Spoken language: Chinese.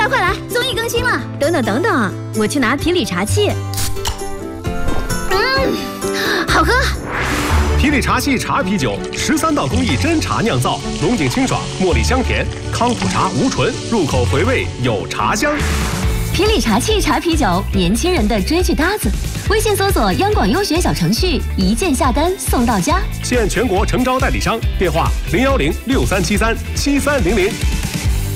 快来，综艺更新了！等等，我去拿皮里茶器。好喝。 皮里茶器茶啤酒，13道工艺真茶酿造，浓井清爽，茉莉香甜，康普茶无醇，入口回味有茶香。 皮里茶器茶啤酒，年轻人的追剧搭子。微信搜索央广优选小程序，一键下单送到家。 现全国诚招代理商，电话01063737300。